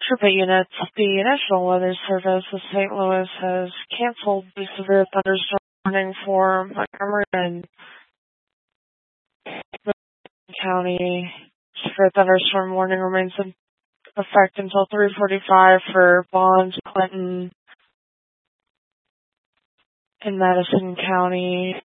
Trooper units, the National Weather Service of St. Louis has canceled the severe thunderstorm warning for Montgomery and Midland County. Severe thunderstorm warning remains in effect until 3:45 for Bond, Clinton, and Madison County.